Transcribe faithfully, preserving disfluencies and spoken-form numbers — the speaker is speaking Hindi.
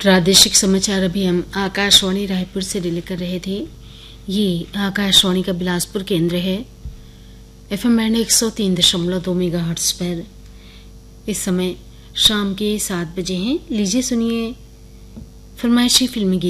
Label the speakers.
Speaker 1: प्रादेशिक समाचार अभी हम आकाशवाणी रायपुर से रिले कर रहे थे। ये आकाशवाणी का बिलासपुर केंद्र है। एफएम बैंड एक सौ तीन दशमलव दो मेगाहर्ट्ज पर इस समय शाम के सात बजे हैं। लीजिए सुनिए फरमाइशी फिल्मी गीत।